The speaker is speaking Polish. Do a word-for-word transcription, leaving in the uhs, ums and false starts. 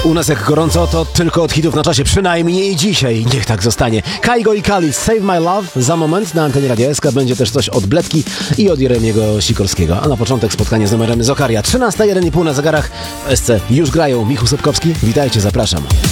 U nas jak gorąco, to tylko od hitów na czasie, przynajmniej dzisiaj. Niech tak zostanie. Kaigo i Kali, Save My Love. Za moment na antenie Radia S K będzie też coś od Bledki i od Jeremiego Sikorskiego. A na początek spotkanie z numerem Zokaria. trzynasta jeden i pół na zegarach. W S C już grają. Michał Sepkowski, witajcie, zapraszam.